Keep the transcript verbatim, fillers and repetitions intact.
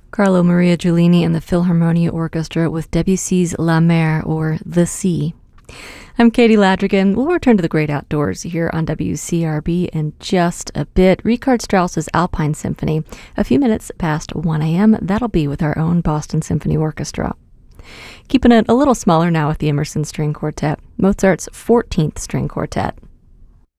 Carlo Maria Giulini and the Philharmonia Orchestra with Debussy's La Mer, or The Sea. I'm Katie Ladrigan. We'll return to the great outdoors here on W C R B in just a bit. Richard Strauss's Alpine Symphony, a few minutes past one a.m. That'll be with our own Boston Symphony Orchestra. Keeping it a little smaller now with the Emerson String Quartet, Mozart's fourteenth String Quartet.